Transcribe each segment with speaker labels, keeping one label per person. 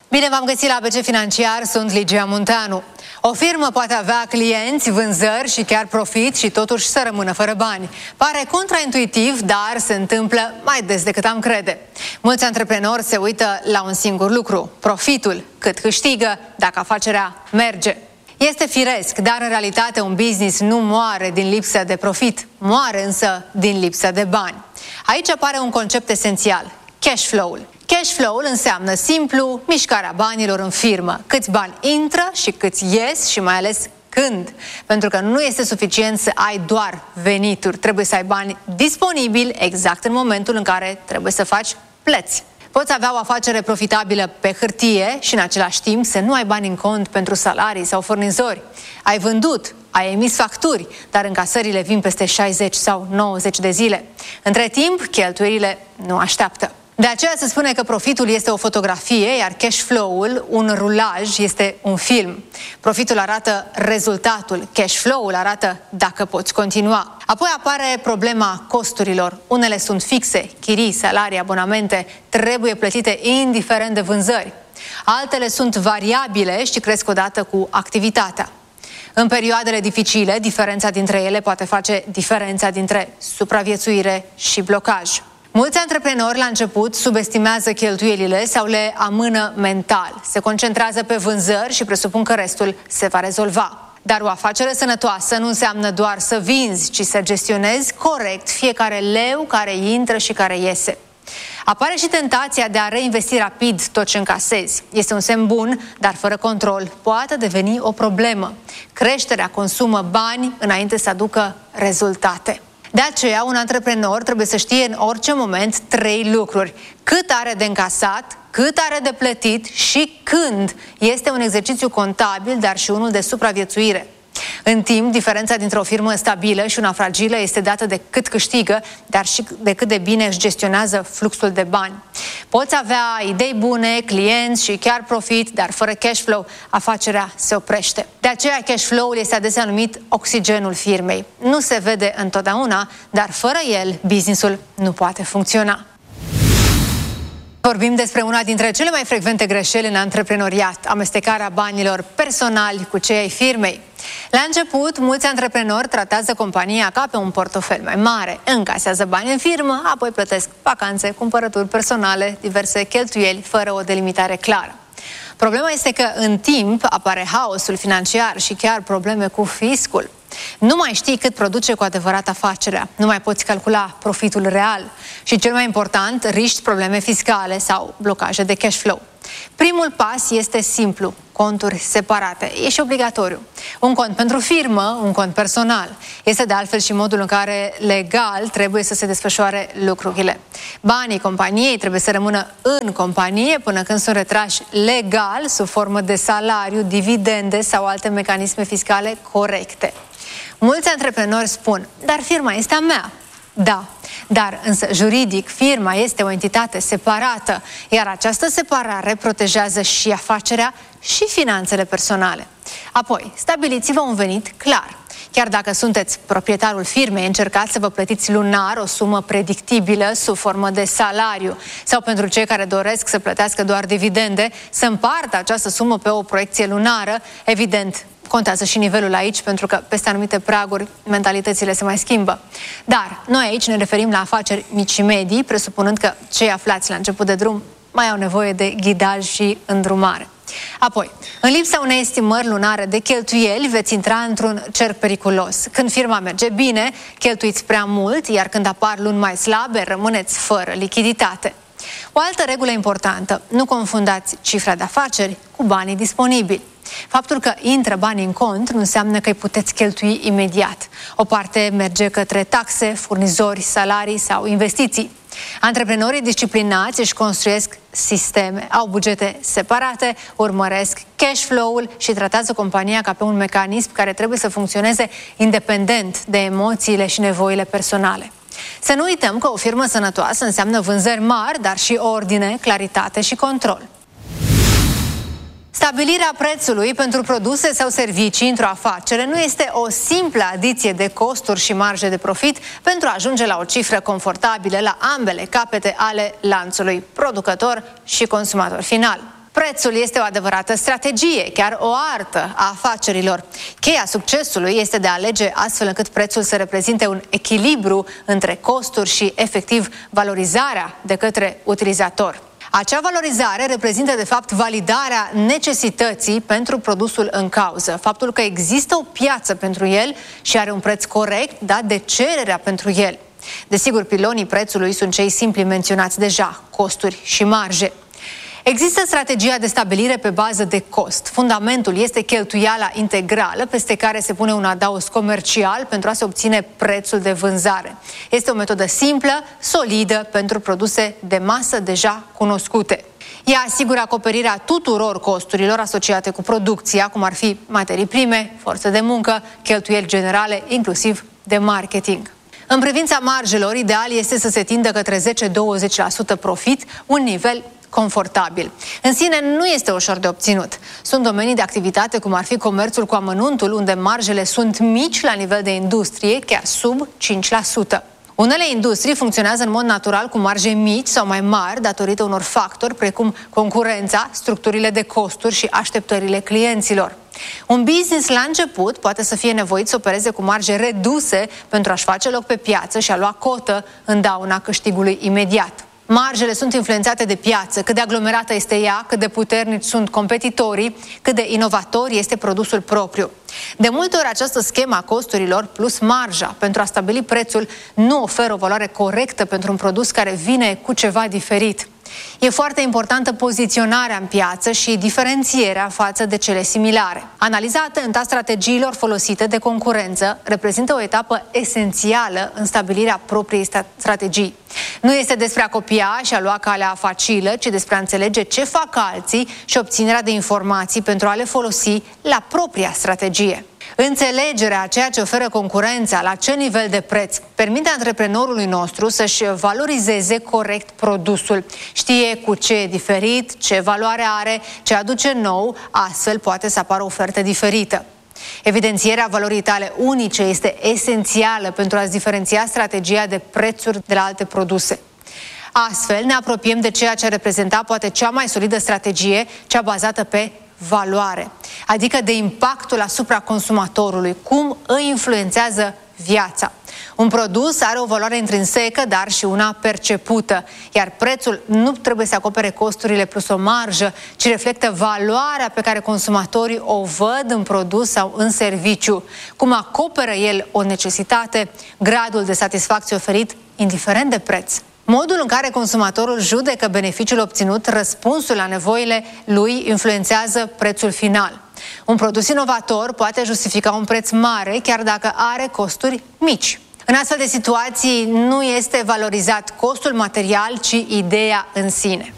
Speaker 1: Bine v-am găsit la ABC Financiar, sunt Ligia Munteanu. O firmă poate avea clienți, vânzări și chiar profit și totuși să rămână fără bani. Pare contraintuitiv, dar se întâmplă mai des decât am crede. Mulți antreprenori se uită la un singur lucru, profitul, cât câștigă dacă afacerea merge. Este firesc, dar în realitate un business nu moare din lipsă de profit, moare însă din lipsă de bani. Aici apare un concept esențial, cash flow-ul. Cash flow-ul înseamnă simplu mișcarea banilor în firmă, câți bani intră și câți ies și mai ales când. Pentru că nu este suficient să ai doar venituri, trebuie să ai bani disponibili exact în momentul în care trebuie să faci plăți. Poți avea o afacere profitabilă pe hârtie și în același timp să nu ai bani în cont pentru salarii sau furnizori. Ai vândut, ai emis facturi, dar încasările vin peste 60 sau 90 de zile. Între timp, cheltuielile nu așteaptă. De aceea se spune că profitul este o fotografie, iar cash flow-ul, un rulaj, este un film. Profitul arată rezultatul, cash flow-ul arată dacă poți continua. Apoi apare problema costurilor. Unele sunt fixe, chirii, salarii, abonamente, trebuie plătite indiferent de vânzări. Altele sunt variabile și cresc odată cu activitatea. În perioadele dificile, diferența dintre ele poate face diferența dintre supraviețuire și blocaj. Mulți antreprenori la început subestimează cheltuielile sau le amână mental. Se concentrează pe vânzări și presupun că restul se va rezolva. Dar o afacere sănătoasă nu înseamnă doar să vinzi, ci să gestionezi corect fiecare leu care intră și care iese. Apare și tentația de a reinvesti rapid tot ce încasezi. Este un semn bun, dar fără control poate deveni o problemă. Creșterea consumă bani înainte să aducă rezultate. De aceea, un antreprenor trebuie să știe în orice moment 3 lucruri. Cât are de încasat, cât are de plătit și când. Este un exercițiu contabil, dar și unul de supraviețuire. În timp, diferența dintre o firmă stabilă și una fragilă este dată de cât câștigă, dar și de cât de bine își gestionează fluxul de bani. Poți avea idei bune, clienți și chiar profit, dar fără cash flow, afacerea se oprește. De aceea, cash flow-ul este adesea numit oxigenul firmei. Nu se vede întotdeauna, dar fără el, business-ul nu poate funcționa. Vorbim despre una dintre cele mai frecvente greșeli în antreprenoriat, amestecarea banilor personali cu cei ai firmei. La început, mulți antreprenori tratează compania ca pe un portofel mai mare, încasează bani în firmă, apoi plătesc vacanțe, cumpărături personale, diverse cheltuieli, fără o delimitare clară. Problema este că în timp apare haosul financiar și chiar probleme cu fiscul. Nu mai știi cât produce cu adevărat afacerea, nu mai poți calcula profitul real și, cel mai important, riști probleme fiscale sau blocaje de cash flow. Primul pas este simplu, conturi separate. E și obligatoriu. Un cont pentru firmă, un cont personal. Este de altfel și modul în care legal trebuie să se desfășoare lucrurile. Banii companiei trebuie să rămână în companie până când sunt retrași legal sub formă de salariu, dividende sau alte mecanisme fiscale corecte. Mulți antreprenori spun, dar firma este a mea. Da, dar însă juridic firma este o entitate separată, iar această separare protejează și afacerea și finanțele personale. Apoi, stabiliți-vă un venit clar. Chiar dacă sunteți proprietarul firmei, încercați să vă plătiți lunar o sumă predictibilă sub formă de salariu sau, pentru cei care doresc să plătească doar dividende, să împartă această sumă pe o proiecție lunară. Evident, contează și nivelul aici, pentru că peste anumite praguri mentalitățile se mai schimbă. Dar noi aici ne referim la afaceri mici și medii, presupunând că cei aflați la început de drum mai au nevoie de ghidaj și îndrumare. Apoi, în lipsa unei estimări lunare de cheltuieli, veți intra într-un cerc periculos. Când firma merge bine, cheltuiți prea mult, iar când apar luni mai slabe, rămâneți fără lichiditate. O altă regulă importantă, nu confundați cifra de afaceri cu banii disponibili. Faptul că intră bani în cont nu înseamnă că îi puteți cheltui imediat. O parte merge către taxe, furnizori, salarii sau investiții. Antreprenorii disciplinați își construiesc sisteme, au bugete separate, urmăresc cash flow-ul și tratează compania ca pe un mecanism care trebuie să funcționeze independent de emoțiile și nevoile personale. Să nu uităm că o firmă sănătoasă înseamnă vânzări mari, dar și ordine, claritate și control. Stabilirea prețului pentru produse sau servicii într-o afacere nu este o simplă adiție de costuri și marje de profit pentru a ajunge la o cifră confortabilă la ambele capete ale lanțului, producător și consumator final. Prețul este o adevărată strategie, chiar o artă a afacerilor. Cheia succesului este de a alege astfel încât prețul să reprezinte un echilibru între costuri și, efectiv, valorizarea de către utilizator. Acea valorizare reprezintă, de fapt, validarea necesității pentru produsul în cauză, faptul că există o piață pentru el și are un preț corect dat de cererea pentru el. Desigur, pilonii prețului sunt cei simpli menționați deja, costuri și marje. Există strategia de stabilire pe bază de cost. Fundamentul este cheltuiala integrală, peste care se pune un adaos comercial pentru a se obține prețul de vânzare. Este o metodă simplă, solidă, pentru produse de masă deja cunoscute. Ea asigură acoperirea tuturor costurilor asociate cu producția, cum ar fi materii prime, forță de muncă, cheltuieli generale, inclusiv de marketing. În privința marjelor, ideal este să se tindă către 10-20% profit, un nivel confortabil. În sine nu este ușor de obținut. Sunt domenii de activitate cum ar fi comerțul cu amănuntul, unde marjele sunt mici la nivel de industrie, chiar sub 5%. Unele industrii funcționează în mod natural cu marje mici sau mai mari datorită unor factori precum concurența, structurile de costuri și așteptările clienților. Un business la început poate să fie nevoit să opereze cu marje reduse pentru a-și face loc pe piață și a lua cotă în dauna câștigului imediat. Marjele sunt influențate de piață, cât de aglomerată este ea, cât de puternici sunt competitorii, cât de inovator este produsul propriu. De multe ori această schemă a costurilor plus marja pentru a stabili prețul nu oferă o valoare corectă pentru un produs care vine cu ceva diferit. E foarte importantă poziționarea în piață și diferențierea față de cele similare. Analiza atentă a strategiilor folosite de concurență reprezintă o etapă esențială în stabilirea propriei strategii. Nu este despre a copia și a lua calea facilă, ci despre a înțelege ce fac alții și obținerea de informații pentru a le folosi la propria strategie. Înțelegerea a ceea ce oferă concurența, la ce nivel de preț, permite antreprenorului nostru să-și valorizeze corect produsul. Știe cu ce e diferit, ce valoare are, ce aduce nou, astfel poate să apară o ofertă diferită. Evidențierea valorii tale unice este esențială pentru a-ți diferenția strategia de prețuri de la alte produse. Astfel ne apropiem de ceea ce reprezenta poate cea mai solidă strategie, cea bazată pe valoare, adică de impactul asupra consumatorului, cum îi influențează viața. Un produs are o valoare intrinsecă, dar și una percepută, iar prețul nu trebuie să acopere costurile plus o marjă, ci reflectă valoarea pe care consumatorii o văd în produs sau în serviciu, cum acoperă el o necesitate, gradul de satisfacție oferit, indiferent de preț. Modul în care consumatorul judecă beneficiul obținut, răspunsul la nevoile lui influențează prețul final. Un produs inovator poate justifica un preț mare, chiar dacă are costuri mici. În astfel de situații nu este valorizat costul material, ci ideea în sine.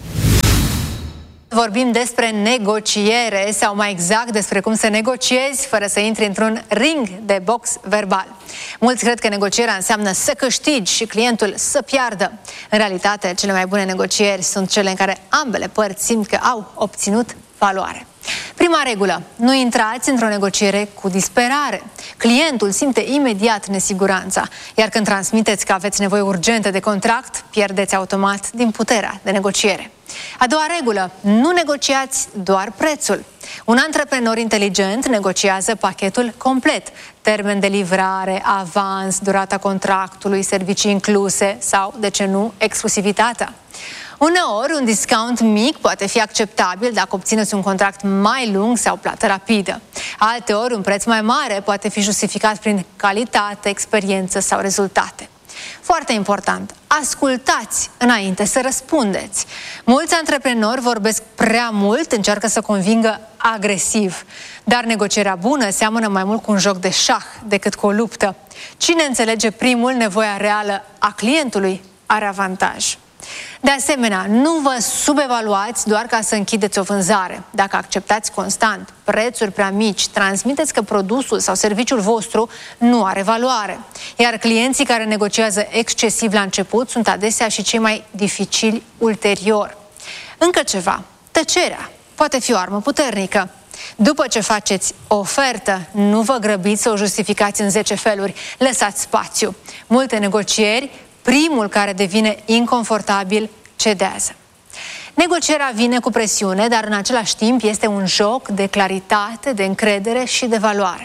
Speaker 1: Vorbim despre negociere sau mai exact despre cum să negociezi fără să intri într-un ring de box verbal. Mulți cred că negocierea înseamnă să câștigi și clientul să piardă. În realitate, cele mai bune negocieri sunt cele în care ambele părți simt că au obținut valoare. Prima regulă: nu intrați într-o negociere cu disperare. Clientul simte imediat nesiguranța, iar când transmiteți că aveți nevoie urgentă de contract, pierdeți automat din puterea de negociere. A doua regulă: nu negociați doar prețul. Un antreprenor inteligent negociază pachetul complet: termen de livrare, avans, durata contractului, servicii incluse sau, de ce nu, exclusivitatea. Uneori, un discount mic poate fi acceptabil dacă obțineți un contract mai lung sau plată rapidă. Alteori, un preț mai mare poate fi justificat prin calitate, experiență sau rezultate. Foarte important, ascultați înainte să răspundeți. Mulți antreprenori vorbesc prea mult, încearcă să convingă agresiv. Dar negocierea bună seamănă mai mult cu un joc de șah decât cu o luptă. Cine înțelege primul nevoia reală a clientului are avantaj. De asemenea, nu vă subevaluați doar ca să închideți o vânzare. Dacă acceptați constant prețuri prea mici, transmiteți că produsul sau serviciul vostru nu are valoare. Iar clienții care negociază excesiv la început sunt adesea și cei mai dificili ulterior. Încă ceva: tăcerea poate fi o armă puternică. După ce faceți o ofertă, nu vă grăbiți să o justificați în 10 feluri. Lăsați spațiu. Multe negocieri, primul care devine inconfortabil cedează. Negocierea vine cu presiune, dar în același timp este un joc de claritate, de încredere și de valoare.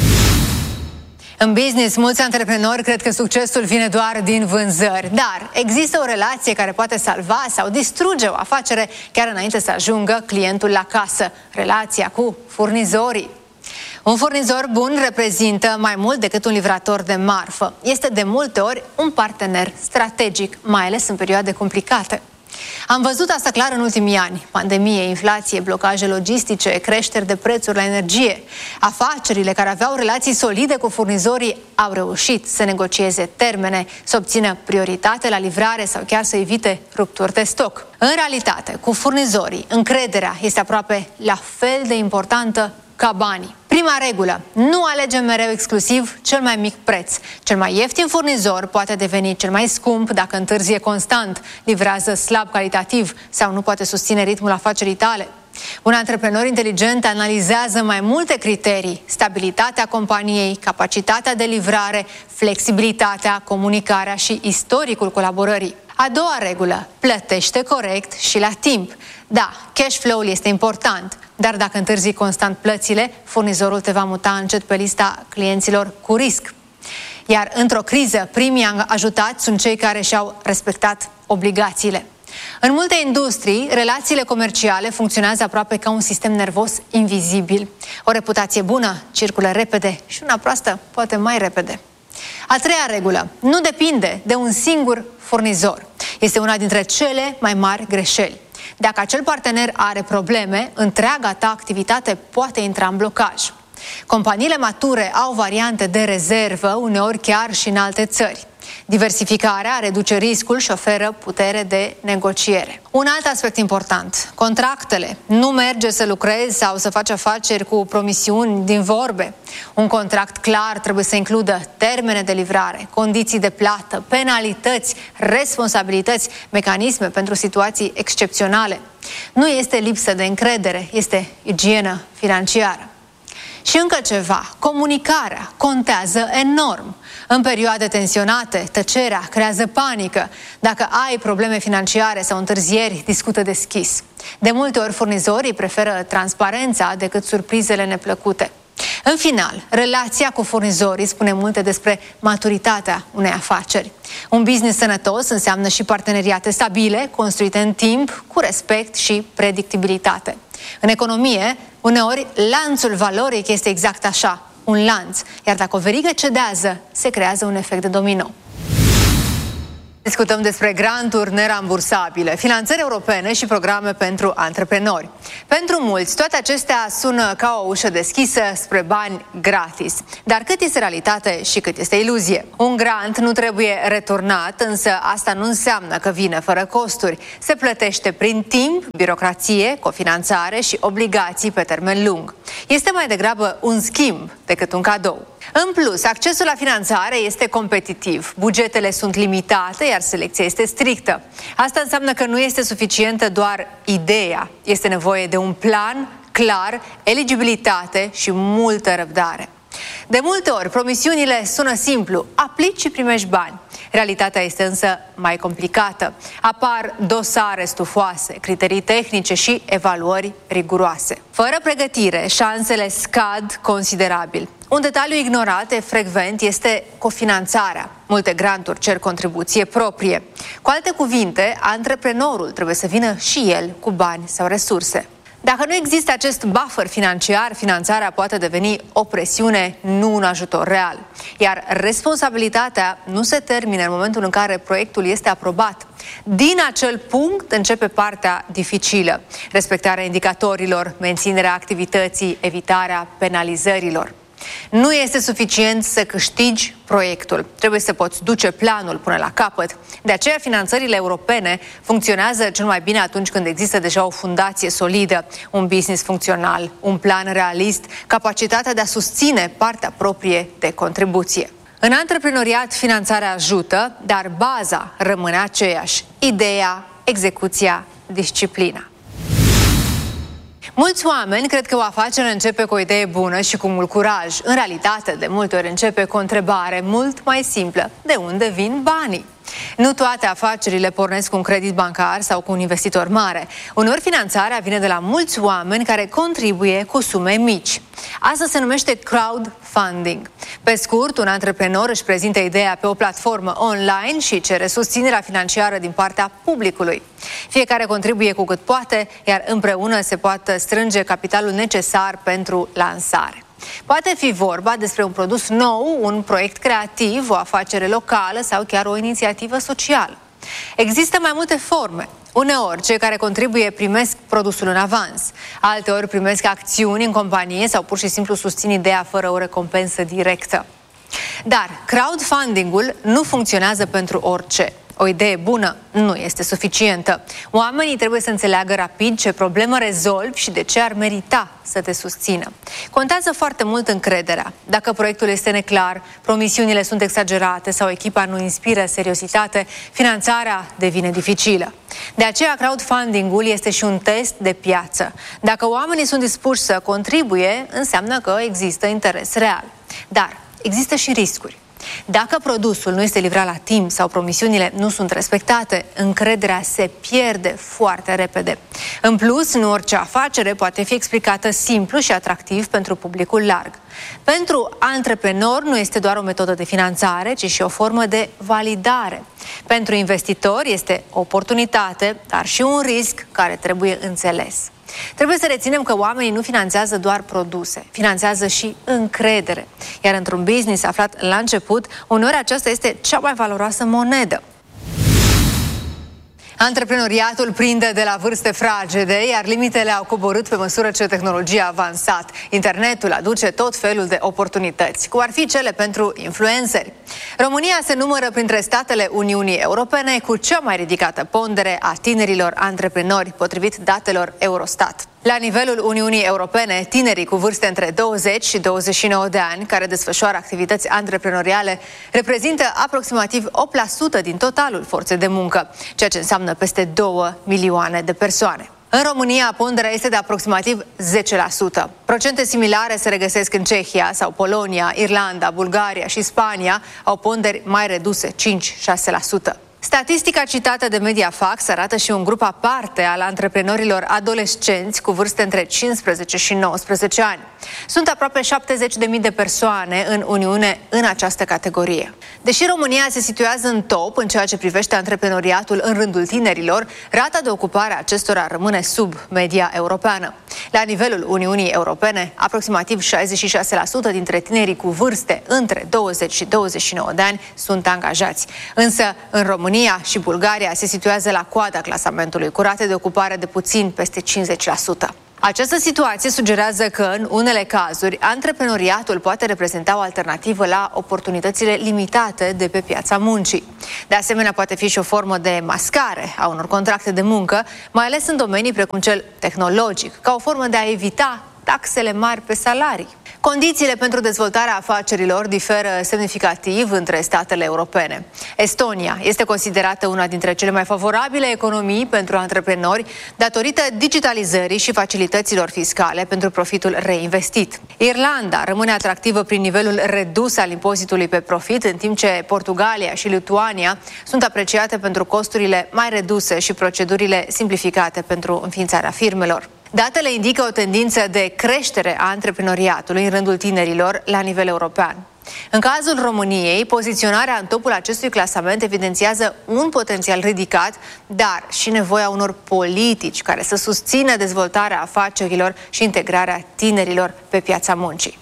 Speaker 1: În business, mulți antreprenori cred că succesul vine doar din vânzări, dar există o relație care poate salva sau distruge o afacere chiar înainte să ajungă clientul la casă, relația cu furnizorii. Un furnizor bun reprezintă mai mult decât un livrator de marfă. Este de multe ori un partener strategic, mai ales în perioade complicate. Am văzut asta clar în ultimii ani. Pandemie, inflație, blocaje logistice, creșteri de prețuri la energie. Afacerile care aveau relații solide cu furnizorii au reușit să negocieze termene, să obțină prioritate la livrare sau chiar să evite rupturi de stoc. În realitate, cu furnizorii, încrederea este aproape la fel de importantă ca banii. Prima regulă: nu alegem mereu exclusiv cel mai mic preț. Cel mai ieftin furnizor poate deveni cel mai scump dacă întârzie constant, livrează slab calitativ sau nu poate susține ritmul afacerii tale. Un antreprenor inteligent analizează mai multe criterii: stabilitatea companiei, capacitatea de livrare, flexibilitatea, comunicarea și istoricul colaborării. A doua regulă: plătește corect și la timp. Da, cash flow-ul este important, dar dacă întârzi constant plățile, furnizorul te va muta încet pe lista clienților cu risc. Iar într-o criză, primii ajutați sunt cei care și-au respectat obligațiile. În multe industrii, relațiile comerciale funcționează aproape ca un sistem nervos invizibil. O reputație bună circulă repede și una proastă poate mai repede. A treia regulă: nu depinde de un singur furnizor. Este una dintre cele mai mari greșeli. Dacă acel partener are probleme, întreaga ta activitate poate intra în blocaj. Companiile mature au variante de rezervă, uneori chiar și în alte țări. Diversificarea reduce riscul și oferă putere de negociere. Un alt aspect important: contractele. Nu merge să lucrezi sau să faci afaceri cu promisiuni din vorbe. Un contract clar trebuie să includă termene de livrare, condiții de plată, penalități, responsabilități, mecanisme pentru situații excepționale. Nu este lipsă de încredere, este igienă financiară. Și încă ceva: comunicarea contează enorm. În perioade tensionate, tăcerea creează panică. Dacă ai probleme financiare sau întârzieri, discută deschis. De multe ori furnizorii preferă transparența decât surprizele neplăcute. În final, relația cu furnizorii spune multe despre maturitatea unei afaceri. Un business sănătos înseamnă și parteneriate stabile, construite în timp, cu respect și predictibilitate. În economie, uneori, lanțul valoric este exact așa, un lanț, iar dacă o verigă cedează, se creează un efect de domino. Discutăm despre granturi nerambursabile, finanțări europene și programe pentru antreprenori. Pentru mulți, toate acestea sună ca o ușă deschisă spre bani gratis. Dar cât este realitate și cât este iluzie? Un grant nu trebuie returnat, însă asta nu înseamnă că vine fără costuri. Se plătește prin timp, birocrație, cofinanțare și obligații pe termen lung. Este mai degrabă un schimb decât un cadou. În plus, accesul la finanțare este competitiv, bugetele sunt limitate, iar selecția este strictă. Asta înseamnă că nu este suficientă doar ideea, este nevoie de un plan clar, eligibilitate și multă răbdare. De multe ori, promisiunile sună simplu: aplici și primești bani. Realitatea este însă mai complicată. Apar dosare stufoase, criterii tehnice și evaluări riguroase. Fără pregătire, șansele scad considerabil. Un detaliu ignorat frecvent este cofinanțarea. Multe granturi cer contribuție proprie. Cu alte cuvinte, antreprenorul trebuie să vină și el cu bani sau resurse. Dacă nu există acest buffer financiar, finanțarea poate deveni o presiune, nu un ajutor real. Iar responsabilitatea nu se termină în momentul în care proiectul este aprobat. Din acel punct începe partea dificilă: respectarea indicatorilor, menținerea activității, evitarea penalizărilor. Nu este suficient să câștigi proiectul, trebuie să poți duce planul până la capăt. De aceea, finanțările europene funcționează cel mai bine atunci când există deja o fundație solidă, un business funcțional, un plan realist, capacitatea de a susține partea proprie de contribuție. În antreprenoriat, finanțarea ajută, dar baza rămâne aceeași: ideea, execuția, disciplina. Mulți oameni cred că o afacere începe cu o idee bună și cu mult curaj. În realitate, de multe ori începe cu o întrebare mult mai simplă: de unde vin banii? Nu toate afacerile pornesc cu un credit bancar sau cu un investitor mare. Uneori finanțarea vine de la mulți oameni care contribuie cu sume mici. Asta se numește crowdfunding. Pe scurt, un antreprenor își prezintă ideea pe o platformă online și cere susținerea financiară din partea publicului. Fiecare contribuie cu cât poate, iar împreună se poate strânge capitalul necesar pentru lansare. Poate fi vorba despre un produs nou, un proiect creativ, o afacere locală sau chiar o inițiativă socială. Există mai multe forme. Uneori, cei care contribuie primesc produsul în avans, alteori primesc acțiuni în companie sau pur și simplu susțin ideea fără o recompensă directă. Dar crowdfunding-ul nu funcționează pentru orice. O idee bună nu este suficientă. Oamenii trebuie să înțeleagă rapid ce problemă rezolvi și de ce ar merita să te susțină. Contează foarte mult încrederea. Dacă proiectul este neclar, promisiunile sunt exagerate sau echipa nu inspiră seriozitate, finanțarea devine dificilă. De aceea, crowdfunding-ul este și un test de piață. Dacă oamenii sunt dispuși să contribuie, înseamnă că există interes real. Dar există și riscuri. Dacă produsul nu este livrat la timp sau promisiunile nu sunt respectate, încrederea se pierde foarte repede. În plus, nu orice afacere poate fi explicată simplu și atractiv pentru publicul larg. Pentru antreprenor nu este doar o metodă de finanțare, ci și o formă de validare. Pentru investitori este o oportunitate, dar și un risc care trebuie înțeles. Trebuie să reținem că oamenii nu finanțează doar produse, finanțează și încredere. Iar într-un business aflat la început, uneori aceasta este cea mai valoroasă monedă. Antreprenoriatul prinde de la vârste fragede, iar limitele au coborât pe măsură ce tehnologia a avansat. Internetul aduce tot felul de oportunități, cum ar fi cele pentru influenceri. România se numără printre statele Uniunii Europene cu cea mai ridicată pondere a tinerilor antreprenori, potrivit datelor Eurostat. La nivelul Uniunii Europene, tinerii cu vârste între 20 și 29 de ani, care desfășoară activități antreprenoriale, reprezintă aproximativ 8% din totalul forței de muncă, ceea ce înseamnă peste 2 milioane de persoane. În România, ponderea este de aproximativ 10%. Procente similare se regăsesc în Cehia sau Polonia, Irlanda, Bulgaria și Spania, au ponderi mai reduse, 5-6%. Statistica citată de Mediafax arată și un grup aparte al antreprenorilor adolescenți cu vârste între 15 și 19 ani. Sunt aproape 70.000 de persoane în Uniune în această categorie. Deși România se situează în top în ceea ce privește antreprenoriatul în rândul tinerilor, rata de ocupare a acestora rămâne sub media europeană. La nivelul Uniunii Europene, aproximativ 66% dintre tinerii cu vârste între 20 și 29 de ani sunt angajați. Însă, în România și Bulgaria se situează la coada clasamentului, cu rate de ocupare de puțin peste 50%. Această situație sugerează că, în unele cazuri, antreprenoriatul poate reprezenta o alternativă la oportunitățile limitate de pe piața muncii. De asemenea, poate fi și o formă de mascare a unor contracte de muncă, mai ales în domenii precum cel tehnologic, ca o formă de a evita taxele mari pe salarii. Condițiile pentru dezvoltarea afacerilor diferă semnificativ între statele europene. Estonia este considerată una dintre cele mai favorabile economii pentru antreprenori datorită digitalizării și facilităților fiscale pentru profitul reinvestit. Irlanda rămâne atractivă prin nivelul redus al impozitului pe profit, în timp ce Portugalia și Lituania sunt apreciate pentru costurile mai reduse și procedurile simplificate pentru înființarea firmelor. Datele indică o tendință de creștere a antreprenoriatului în rândul tinerilor la nivel european. În cazul României, poziționarea în topul acestui clasament evidențiază un potențial ridicat, dar și nevoia unor politici care să susțină dezvoltarea afacerilor și integrarea tinerilor pe piața muncii.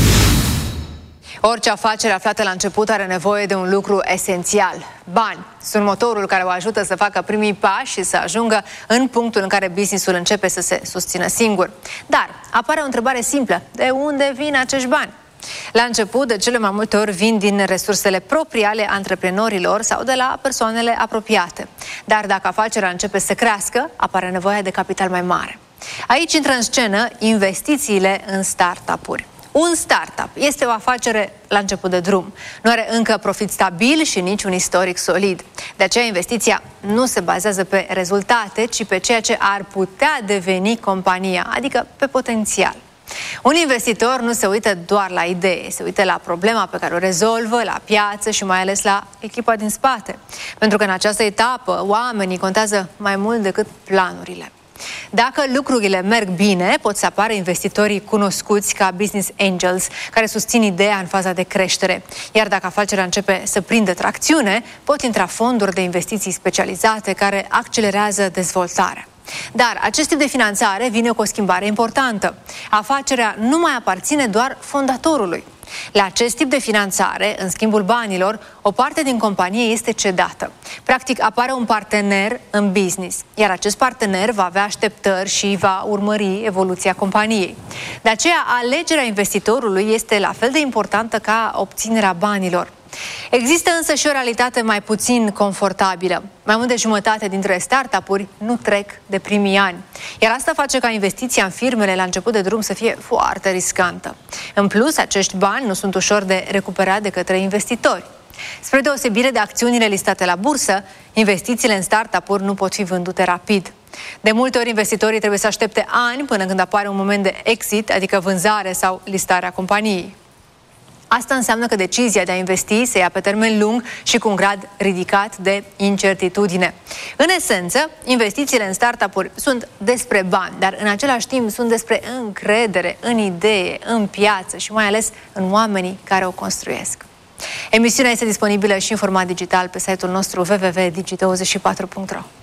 Speaker 1: Orice afacere aflată la început are nevoie de un lucru esențial: bani. Sunt motorul care o ajută să facă primii pași și să ajungă în punctul în care businessul începe să se susțină singur. Dar apare o întrebare simplă: de unde vin acești bani? La început, de cele mai multe ori vin din resursele proprii ale antreprenorilor sau de la persoanele apropiate. Dar dacă afacerea începe să crească, apare nevoia de capital mai mare. Aici intră în scenă investițiile în startup-uri. Un startup este o afacere la început de drum. Nu are încă profit stabil și nici un istoric solid. De aceea investiția nu se bazează pe rezultate, ci pe ceea ce ar putea deveni compania, adică pe potențial. Un investitor nu se uită doar la idee, se uită la problema pe care o rezolvă, la piață și mai ales la echipa din spate. Pentru că în această etapă oamenii contează mai mult decât planurile. Dacă lucrurile merg bine, pot să apară investitorii cunoscuți ca business angels, care susțin ideea în faza de creștere. Iar dacă afacerea începe să prindă tracțiune, pot intra fonduri de investiții specializate care accelerează dezvoltarea. Dar acest tip de finanțare vine cu o schimbare importantă. Afacerea nu mai aparține doar fondatorului. La acest tip de finanțare, în schimbul banilor, o parte din companie este cedată. Practic, apare un partener în business, iar acest partener va avea așteptări și va urmări evoluția companiei. De aceea, alegerea investitorului este la fel de importantă ca obținerea banilor. Există însă și o realitate mai puțin confortabilă. Mai mult de jumătate dintre startup-uri nu trec de primii ani. Iar asta face ca investiția în firmele la început de drum să fie foarte riscantă. În plus, acești bani nu sunt ușor de recuperat de către investitori. Spre deosebire de acțiunile listate la bursă, investițiile în startup-uri nu pot fi vândute rapid. De multe ori, investitorii trebuie să aștepte ani până când apare un moment de exit, adică vânzare sau listarea companiei. Asta înseamnă că decizia de a investi se ia pe termen lung și cu un grad ridicat de incertitudine. În esență, investițiile în startup-uri sunt despre bani, dar în același timp sunt despre încredere în idee, în piață și mai ales în oamenii care o construiesc. Emisiunea este disponibilă și în format digital pe site-ul nostru www.digi24.ro.